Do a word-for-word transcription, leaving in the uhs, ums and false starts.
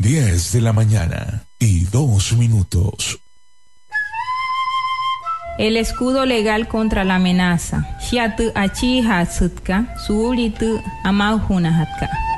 diez de la mañana y dos minutos. El escudo legal contra la amenaza. Shiatu achi hatsutka, suulitu amauhunahatka.